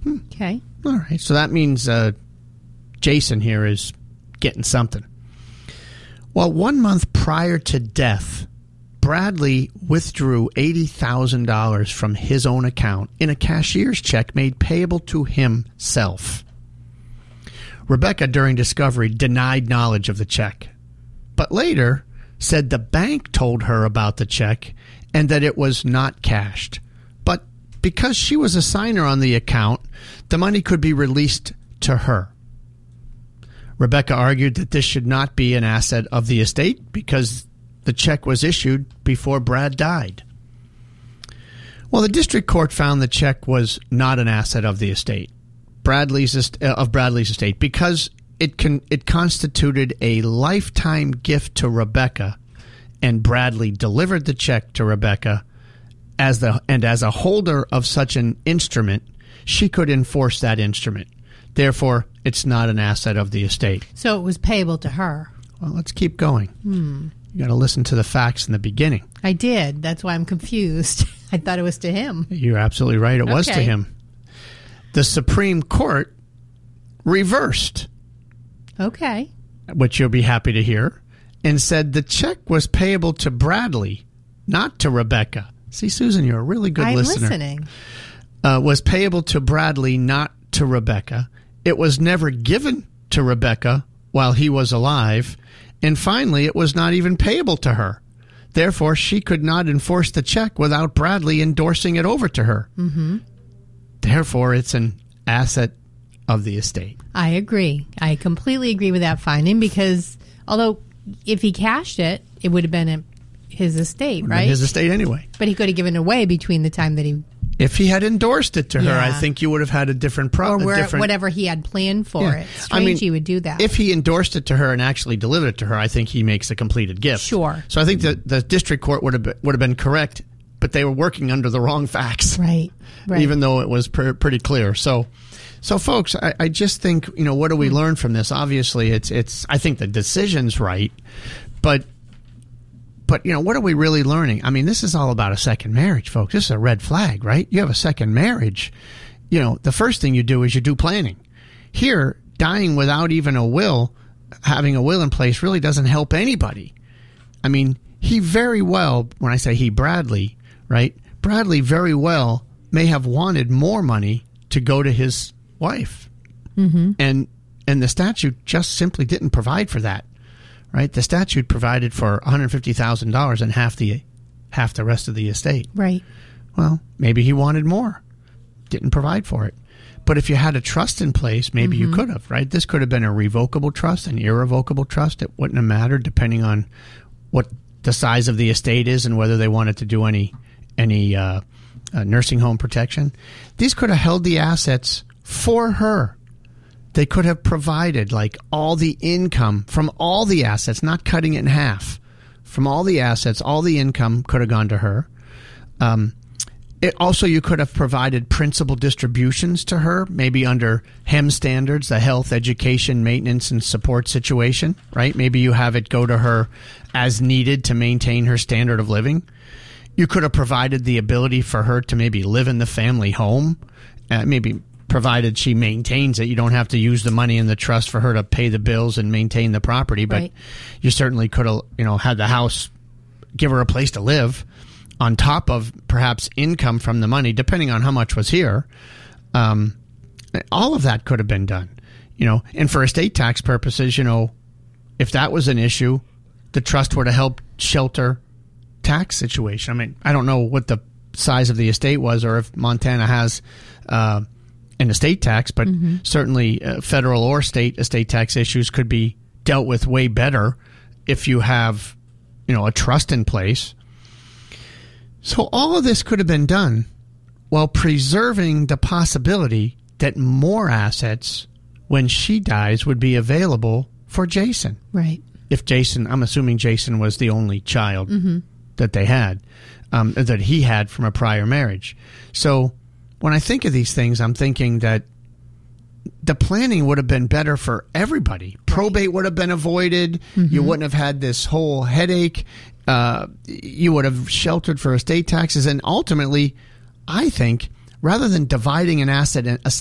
Okay. All right. So that means Jason here is getting something. Well, 1 month prior to death, Bradley withdrew $80,000 from his own account in a cashier's check made payable to himself. Rebecca, during discovery, denied knowledge of the check, but later said the bank told her about the check and that it was not cashed. But because she was a signer on the account, the money could be released to her. Rebecca argued that this should not be an asset of the estate because the check was issued before Brad died. Well, the district court found the check was not an asset of the estate, Bradley's estate, because it constituted a lifetime gift to Rebecca, and Bradley delivered the check to Rebecca as a holder of such an instrument, she could enforce that instrument. Therefore, it's not an asset of the estate. So it was payable to her. Well, let's keep going. You got to listen to the facts in the beginning. I did. That's why I'm confused. I thought it was to him. You're absolutely right. It was to him. The Supreme Court reversed. Okay. Which you'll be happy to hear, and said the check was payable to Bradley, not to Rebecca. See, Susan, you're a really good listener. I'm listening. Was payable to Bradley, not to Rebecca. It was never given to Rebecca while he was alive. And finally, it was not even payable to her. Therefore, she could not enforce the check without Bradley endorsing it over to her. Mm-hmm. Therefore, it's an asset of the estate. I agree. I completely agree with that finding because although if he cashed it, it would have been his estate, right? His estate anyway. But he could have given it away between the time that he... If he had endorsed it to her, I think you would have had a different problem. Or whatever he had planned for it. Strange he would do that. If he endorsed it to her and actually delivered it to her, I think he makes a completed gift. Sure. So I think that the district court would have been correct, but they were working under the wrong facts. Right. Even though it was pretty clear. So folks, I just think, what do we learn from this? Obviously, it's I think the decision's right, but what are we really learning? I mean, this is all about a second marriage, folks. This is a red flag, right? You have a second marriage. The first thing you do is you do planning. Here, dying without even a will, having a will in place really doesn't help anybody. I mean, he very well, when I say he, Bradley, right? Bradley very well may have wanted more money to go to his wife. Mm-hmm. And the statute just simply didn't provide for that. Right, the statute provided for $150,000 and half the rest of the estate. Right. Well, maybe he wanted more, didn't provide for it. But if you had a trust in place, maybe you could have. Right, this could have been a revocable trust, an irrevocable trust. It wouldn't have mattered depending on what the size of the estate is and whether they wanted to do any nursing home protection. These could have held the assets for her. They could have provided like all the income from all the assets, not cutting it in half. From all the assets, all the income could have gone to her. You could have provided principal distributions to her, maybe under HEM standards, the health, education, maintenance, and support situation, right? Maybe you have it go to her as needed to maintain her standard of living. You could have provided the ability for her to maybe live in the family home, maybe provided she maintains it. You don't have to use the money in the trust for her to pay the bills and maintain the property, but you certainly could have, had the house, give her a place to live on top of perhaps income from the money, depending on how much was here. All of that could have been done, and for estate tax purposes, if that was an issue, the trust would have helped shelter tax situation. I mean, I don't know what the size of the estate was or if Montana has, an estate tax, but certainly federal or state estate tax issues could be dealt with way better if you have, a trust in place. So all of this could have been done while preserving the possibility that more assets, when she dies, would be available for Jason. Right. If Jason, I'm assuming Jason was the only child that they had, that he had from a prior marriage. So when I think of these things, I'm thinking that the planning would have been better for everybody. Probate would have been avoided. You wouldn't have had this whole headache. You would have sheltered for estate taxes. And ultimately, I think, rather than dividing an asset